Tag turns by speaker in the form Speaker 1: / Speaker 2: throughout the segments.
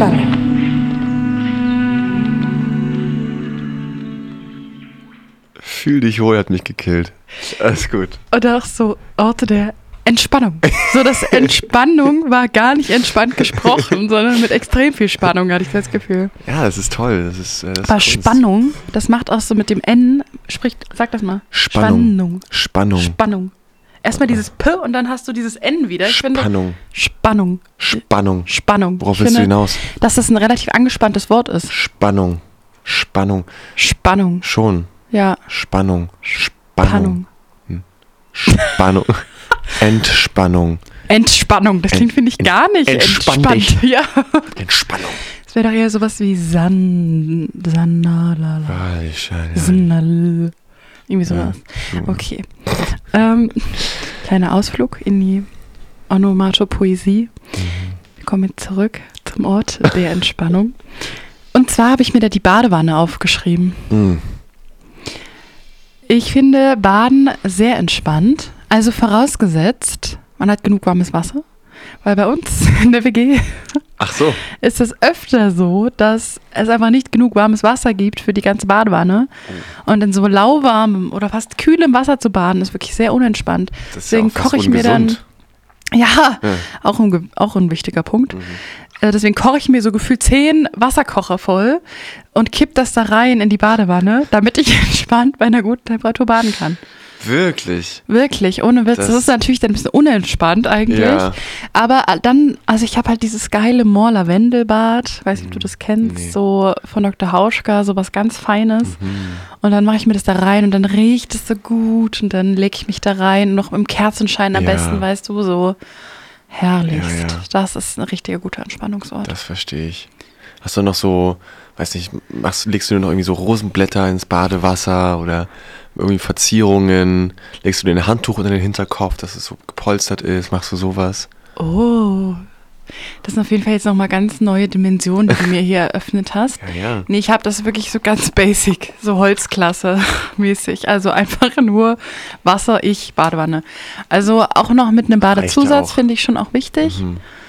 Speaker 1: Entspannung.
Speaker 2: Fühl dich wohl, hat mich gekillt. Alles gut.
Speaker 1: Oder auch so Orte der Entspannung. So, das Entspannung war gar nicht entspannt gesprochen, sondern mit extrem viel Spannung, hatte ich das Gefühl.
Speaker 2: Ja, das ist toll. Das ist
Speaker 1: Aber Spannung, das macht auch so mit dem N, sag das mal.
Speaker 2: Spannung.
Speaker 1: Erstmal dieses P und dann hast du dieses N wieder.
Speaker 2: Spannung.
Speaker 1: Spannung.
Speaker 2: Worauf willst du hinaus?
Speaker 1: Dass das ein relativ angespanntes Wort ist.
Speaker 2: Spannung. Schon.
Speaker 1: Ja.
Speaker 2: Spannung.
Speaker 1: Entspannung. Entspannung, das klingt, finde ich, gar nicht entspannt. Ja.
Speaker 2: Entspannung.
Speaker 1: Das wäre doch eher sowas wie Sanalala. Irgendwie sowas.
Speaker 2: Ja.
Speaker 1: Okay. Kleiner Ausflug in die Onomatopoesie. Wir kommen jetzt zurück zum Ort der Entspannung. Und zwar habe ich mir da die Badewanne aufgeschrieben. Ich finde Baden sehr entspannt. Also vorausgesetzt, man hat genug warmes Wasser. Weil bei uns in der WG ist es öfter so, dass es einfach nicht genug warmes Wasser gibt für die ganze Badewanne. Und in so lauwarmem oder fast kühlem Wasser zu baden, ist wirklich sehr unentspannt. Deswegen koche ich mir dann... Ja, auch ein wichtiger Punkt. Deswegen koche ich mir so gefühlt 10 Wasserkocher voll und kipp das da rein in die Badewanne, damit ich entspannt bei einer guten Temperatur baden kann.
Speaker 2: Wirklich?
Speaker 1: Wirklich, ohne Witz. Das ist natürlich dann ein bisschen unentspannt eigentlich. Ja. Aber dann, also ich habe halt dieses geile Moor-Lavendelbad, weiß nicht, ob du das kennst, so von Dr. Hauschka, so was ganz Feines. Und dann mache ich mir das da rein und dann riecht es so gut und dann lege ich mich da rein, noch im Kerzenschein am besten, weißt du, so herrlichst. Ja. Das ist ein richtiger guter Entspannungsort.
Speaker 2: Das verstehe ich. Hast du noch so, weiß nicht, legst du noch irgendwie so Rosenblätter ins Badewasser oder irgendwie Verzierungen? Legst du dir ein Handtuch unter den Hinterkopf, dass es so gepolstert ist? Machst du sowas?
Speaker 1: Oh, das sind auf jeden Fall jetzt nochmal ganz neue Dimensionen, die du mir hier eröffnet hast.
Speaker 2: Ja.
Speaker 1: Nee, ich habe das wirklich so ganz basic, so Holzklasse-mäßig. Also einfach nur Wasser, Badewanne. Also auch noch mit einem Badezusatz finde ich schon auch wichtig.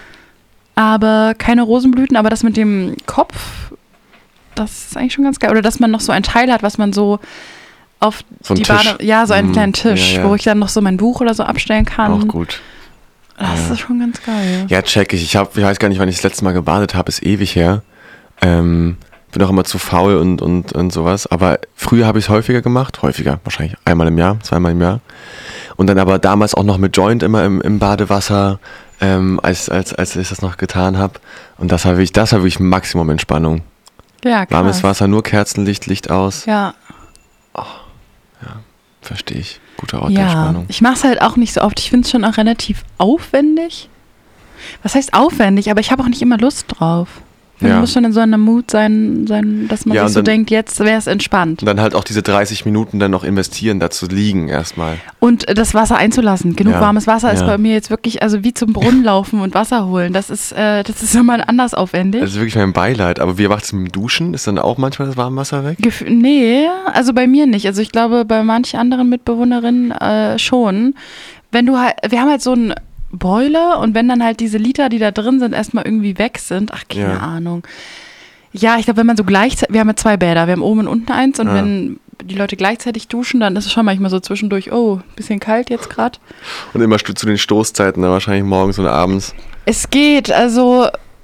Speaker 1: Aber keine Rosenblüten, aber das mit dem Kopf, das ist eigentlich schon ganz geil. Oder dass man noch so ein Teil hat, was man so auf
Speaker 2: so
Speaker 1: die Bade... Ja, so einen kleinen Tisch, wo ich dann noch so mein Buch oder so abstellen kann.
Speaker 2: Auch gut.
Speaker 1: Das ist schon ganz geil.
Speaker 2: Ja, check ich. Ich weiß gar nicht, wann ich das letzte Mal gebadet habe, ist ewig her. Bin auch immer zu faul und sowas. Aber früher habe ich es häufiger gemacht. Wahrscheinlich einmal im Jahr, zweimal im Jahr. Und dann aber damals auch noch mit Joint immer im Badewasser, als ich das noch getan habe. Und das war wirklich Maximum Entspannung.
Speaker 1: Ja, krass.
Speaker 2: Warmes Wasser, nur Kerzenlicht, Licht aus.
Speaker 1: Ja.
Speaker 2: Oh, ja, verstehe ich. Guter Ort der Entspannung.
Speaker 1: Ich mache es halt auch nicht so oft. Ich finde es schon auch relativ aufwendig. Was heißt aufwendig? Aber ich habe auch nicht immer Lust drauf. Man muss schon in so einer Mut sein, dass man sich so denkt, jetzt wäre es entspannt.
Speaker 2: Und dann halt auch diese 30 Minuten dann noch investieren, da zu liegen erstmal.
Speaker 1: Und das Wasser einzulassen. Genug warmes Wasser ist bei mir jetzt wirklich, also wie zum Brunnen laufen und Wasser holen. Das ist nochmal anders aufwendig.
Speaker 2: Das ist wirklich mein Beileid. Aber wie macht es mit dem Duschen? Ist dann auch manchmal das warme Wasser weg?
Speaker 1: Nee, also bei mir nicht. Also ich glaube, bei manchen anderen Mitbewohnerinnen schon. Wir haben halt so einen Boiler und wenn dann halt diese Liter, die da drin sind, erstmal irgendwie weg sind, keine Ahnung. Ja, ich glaube, wenn man so gleichzeitig, wir haben ja 2 Bäder, wir haben oben und unten eins und wenn die Leute gleichzeitig duschen, dann ist es schon manchmal so zwischendurch, bisschen kalt jetzt gerade.
Speaker 2: Und immer zu den Stoßzeiten, dann wahrscheinlich morgens und abends.
Speaker 1: Es geht, also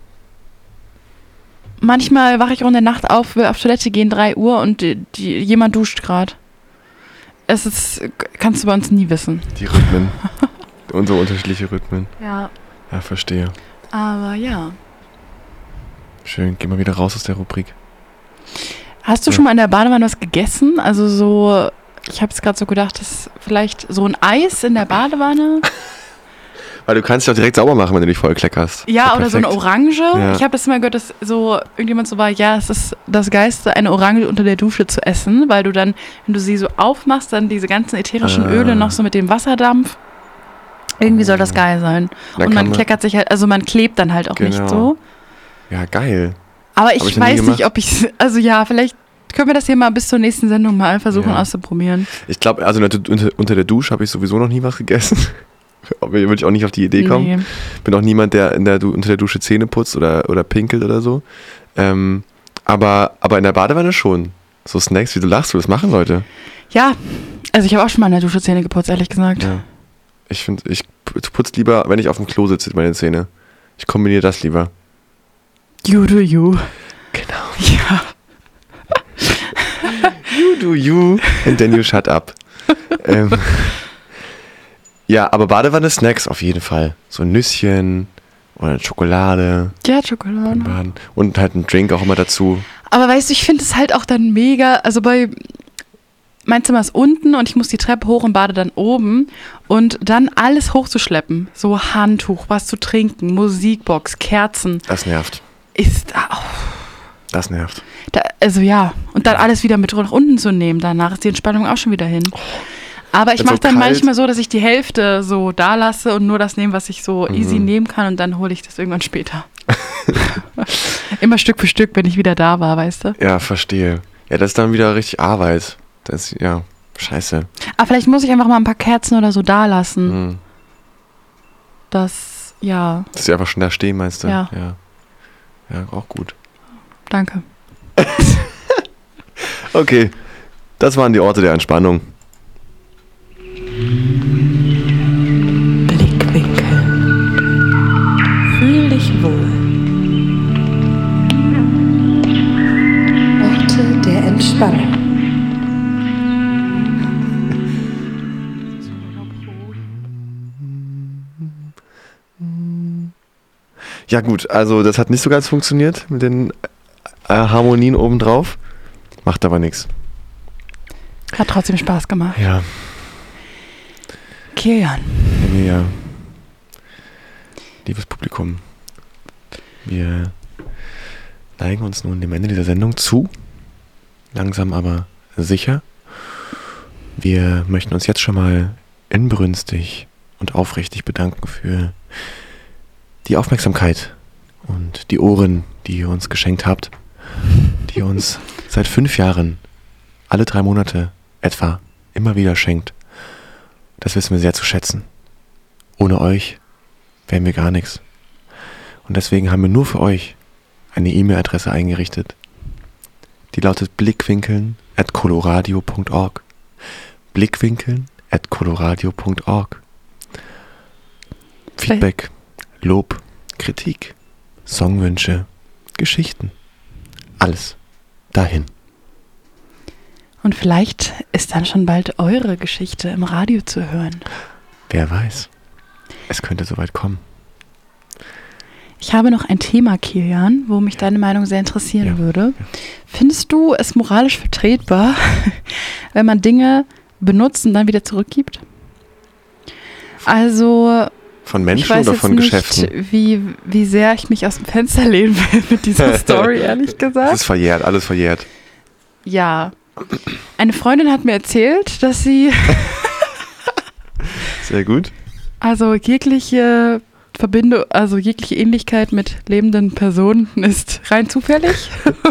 Speaker 1: manchmal wache ich auch in der Nacht auf, will auf Toilette gehen, 3 Uhr und jemand duscht gerade. Kannst du bei uns nie wissen.
Speaker 2: Die Rhythmen. Unsere unterschiedliche Rhythmen.
Speaker 1: Ja.
Speaker 2: Ja, verstehe.
Speaker 1: Aber ja.
Speaker 2: Schön, geh mal wieder raus aus der Rubrik.
Speaker 1: Hast du schon mal in der Badewanne was gegessen? Also so, ich habe es gerade so gedacht, dass vielleicht so ein Eis in der Badewanne.
Speaker 2: Weil du kannst dich auch direkt sauber machen, wenn du dich voll kleckerst.
Speaker 1: Ja, oder so eine Orange. Ja. Ich habe das mal gehört, dass so irgendjemand so war, es ist das Geilste, eine Orange unter der Dusche zu essen, weil du dann, wenn du sie so aufmachst, dann diese ganzen ätherischen Öle noch so mit dem Wasserdampf. Irgendwie soll das geil sein. Und man kleckert sich halt, also man klebt dann halt auch nicht so.
Speaker 2: Ja, geil.
Speaker 1: Aber ich weiß nicht, ob ich, also vielleicht können wir das hier mal bis zur nächsten Sendung mal versuchen auszuprobieren.
Speaker 2: Ich glaube, also unter der Dusche habe ich sowieso noch nie was gegessen. Würde ich auch nicht auf die Idee kommen. Nee. Bin auch niemand, der unter der Dusche Zähne putzt oder pinkelt oder so. Aber in der Badewanne schon. So Snacks, wie du lachst, das machen Leute.
Speaker 1: Ja, also ich habe auch schon mal in der Dusche Zähne geputzt, ehrlich gesagt.
Speaker 2: Ja. Ich putze lieber, wenn ich auf dem Klo sitze, meine Zähne. Ich kombiniere das lieber.
Speaker 1: You do you.
Speaker 2: Genau.
Speaker 1: Ja.
Speaker 2: You do you and then you shut up. Ja, aber Badewanne Snacks auf jeden Fall. So ein Nüsschen oder eine Schokolade.
Speaker 1: Ja, Schokolade.
Speaker 2: Und halt ein Drink auch immer dazu.
Speaker 1: Aber weißt du, ich finde es halt auch dann mega, also mein Zimmer ist unten und ich muss die Treppe hoch und bade dann oben und dann alles hochzuschleppen. So Handtuch, was zu trinken, Musikbox, Kerzen.
Speaker 2: Das nervt. Das nervt.
Speaker 1: Also ja, und dann alles wieder mit nach unten zu nehmen, danach ist die Entspannung auch schon wieder hin. Aber ich mache dann manchmal so, dass ich die Hälfte so da lasse und nur das nehme, was ich so easy nehmen kann und dann hole ich das irgendwann später. Immer Stück für Stück, wenn ich wieder da war, weißt du?
Speaker 2: Ja, verstehe. Ja, das ist dann wieder richtig Arbeit. Das ist, ja, scheiße.
Speaker 1: Aber vielleicht muss ich einfach mal ein paar Kerzen oder so da lassen. Das, ja.
Speaker 2: Dass sie einfach schon da stehen, meinst du?
Speaker 1: Ja.
Speaker 2: Ja, auch gut.
Speaker 1: Danke.
Speaker 2: Okay, das waren die Orte der Entspannung.
Speaker 3: Blickwinkel. Fühl dich wohl. Orte der Entspannung.
Speaker 2: Ja gut, also das hat nicht so ganz funktioniert mit den Harmonien obendrauf. Macht aber nichts.
Speaker 1: Hat trotzdem Spaß gemacht.
Speaker 2: Ja.
Speaker 1: Kilian.
Speaker 2: Ja. Liebes Publikum, wir neigen uns nun dem Ende dieser Sendung zu. Langsam aber sicher. Wir möchten uns jetzt schon mal inbrünstig und aufrichtig bedanken für die Aufmerksamkeit und die Ohren, die ihr uns geschenkt habt, die ihr uns seit 5 Jahren, alle 3 Monate etwa, immer wieder schenkt. Das wissen wir sehr zu schätzen. Ohne euch wären wir gar nichts. Und deswegen haben wir nur für euch eine E-Mail-Adresse eingerichtet. Die lautet blickwinkeln@coloradio.org. blickwinkeln@coloradio.org. Feedback, Lob, Kritik, Songwünsche, Geschichten. Alles dahin.
Speaker 1: Und vielleicht ist dann schon bald eure Geschichte im Radio zu hören.
Speaker 2: Wer weiß. Es könnte soweit kommen.
Speaker 1: Ich habe noch ein Thema, Kilian, wo mich deine Meinung sehr interessieren würde. Ja. Findest du es moralisch vertretbar, wenn man Dinge benutzt und dann wieder zurückgibt? Also...
Speaker 2: Von Menschen oder von Geschäften?
Speaker 1: Ich weiß nicht, wie sehr ich mich aus dem Fenster lehnen will mit dieser Story, ehrlich gesagt.
Speaker 2: Es ist verjährt, alles verjährt.
Speaker 1: Ja. Eine Freundin hat mir erzählt, dass sie...
Speaker 2: Sehr gut.
Speaker 1: Also jegliche Verbindung, also jegliche Ähnlichkeit mit lebenden Personen ist rein zufällig.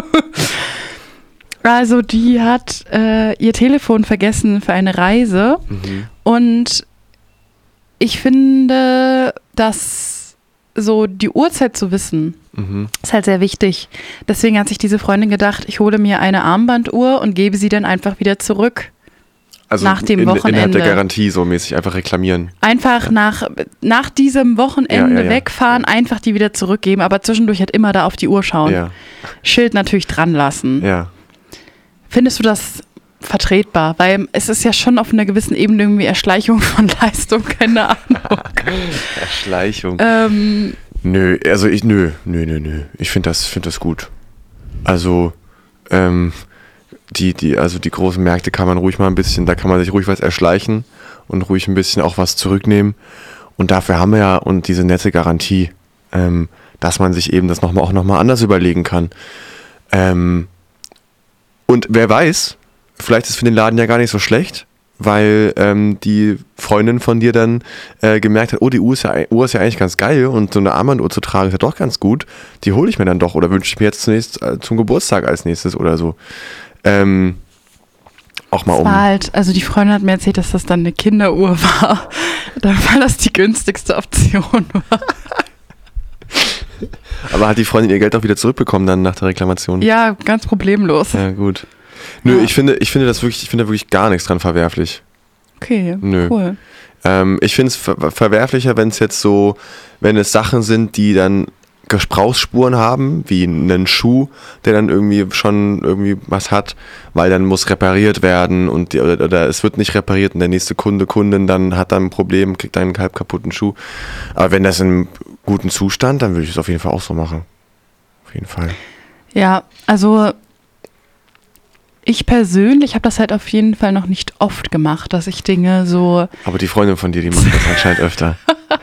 Speaker 1: Also die hat ihr Telefon vergessen für eine Reise und ich finde, dass so die Uhrzeit zu wissen, ist halt sehr wichtig. Deswegen hat sich diese Freundin gedacht, ich hole mir eine Armbanduhr und gebe sie dann einfach wieder zurück.
Speaker 2: Also
Speaker 1: nach dem Wochenende.
Speaker 2: Innerhalb der Garantie so mäßig einfach reklamieren.
Speaker 1: Einfach nach diesem Wochenende wegfahren, einfach die wieder zurückgeben, aber zwischendurch halt immer da auf die Uhr schauen.
Speaker 2: Ja.
Speaker 1: Schild natürlich dran lassen.
Speaker 2: Ja.
Speaker 1: Findest du das vertretbar? Weil es ist ja schon auf einer gewissen Ebene irgendwie Erschleichung von Leistung, keine Ahnung.
Speaker 2: Erschleichung. Nö. Ich finde das gut. Also, die großen Märkte kann man ruhig mal ein bisschen, da kann man sich ruhig was erschleichen und ruhig ein bisschen auch was zurücknehmen. Und dafür haben wir ja und diese nette Garantie, dass man sich eben das auch noch mal anders überlegen kann. Und wer weiß, vielleicht ist es für den Laden ja gar nicht so schlecht, weil die Freundin von dir dann gemerkt hat, oh, die Uhr ist ja eigentlich ganz geil und so eine Armbanduhr zu tragen ist ja doch ganz gut. Die hole ich mir dann doch oder wünsche ich mir jetzt zunächst zum Geburtstag als nächstes oder so. auch mal
Speaker 1: das war halt, also die Freundin hat mir erzählt, dass das dann eine Kinderuhr war. Dann war das die günstigste Option.
Speaker 2: Aber hat die Freundin ihr Geld auch wieder zurückbekommen dann nach der Reklamation?
Speaker 1: Ja, ganz problemlos.
Speaker 2: Ja, gut. Nö, ja. Ich finde da wirklich gar nichts dran verwerflich.
Speaker 1: Okay,
Speaker 2: Nö.
Speaker 1: Cool.
Speaker 2: Ich finde es verwerflicher, wenn es Sachen sind, die dann Gebrauchsspuren haben, wie einen Schuh, der dann irgendwie schon irgendwie was hat, weil dann muss repariert werden oder es wird nicht repariert und der nächste Kundin dann hat dann ein Problem, kriegt einen halb kaputten Schuh. Aber wenn das in guten Zustand, dann würde ich es auf jeden Fall auch so machen. Auf jeden Fall.
Speaker 1: Ja, also ich persönlich habe das halt auf jeden Fall noch nicht oft gemacht, dass ich Dinge so...
Speaker 2: Aber die Freundin von dir, die macht das anscheinend öfter.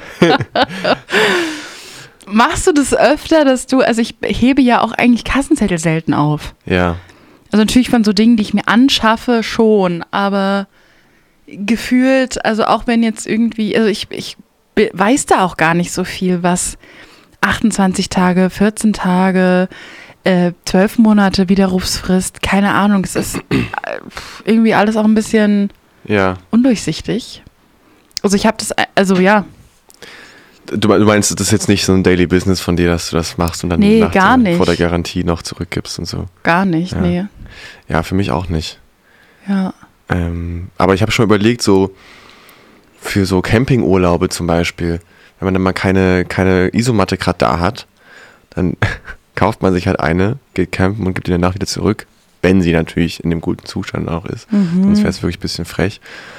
Speaker 1: Machst du das öfter, dass du, also ich hebe ja auch eigentlich Kassenzettel selten auf.
Speaker 2: Ja.
Speaker 1: Also natürlich von so Dingen, die ich mir anschaffe, schon, aber gefühlt, also auch wenn jetzt irgendwie, also ich weiß da auch gar nicht so viel, was 28 Tage, 14 Tage, 12 Monate Widerrufsfrist, keine Ahnung, es ist irgendwie alles auch ein bisschen undurchsichtig. Also ich habe das, also ja.
Speaker 2: Du meinst, das ist jetzt nicht so ein Daily Business von dir, dass du das machst und dann vor der Garantie noch zurückgibst und so?
Speaker 1: Gar nicht, nee.
Speaker 2: Ja, für mich auch nicht.
Speaker 1: Ja.
Speaker 2: Aber ich habe schon überlegt, so für so Campingurlaube zum Beispiel, wenn man dann mal keine Isomatte gerade da hat, dann kauft man sich halt eine, geht campen und gibt die danach wieder zurück, wenn sie natürlich in dem guten Zustand auch ist. Sonst wäre es wirklich ein bisschen frech.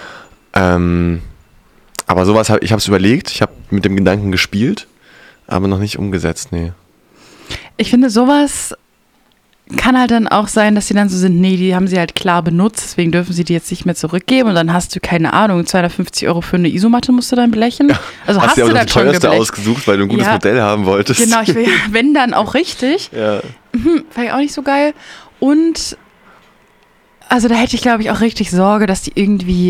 Speaker 2: Aber sowas, ich habe es überlegt, ich habe mit dem Gedanken gespielt, aber noch nicht umgesetzt, nee.
Speaker 1: Ich finde, sowas kann halt dann auch sein, dass sie dann so sind, nee, die haben sie halt klar benutzt, deswegen dürfen sie die jetzt nicht mehr zurückgeben und dann hast du, keine Ahnung, 250 € für eine Isomatte musst du dann blechen. Also hast du
Speaker 2: dir auch
Speaker 1: dann
Speaker 2: das teuerste ausgesucht, weil du ein gutes Modell haben wolltest.
Speaker 1: Genau, wenn dann auch richtig.
Speaker 2: Ja.
Speaker 1: Fand ich auch nicht so geil. Und also da hätte ich, glaube ich, auch richtig Sorge, dass die irgendwie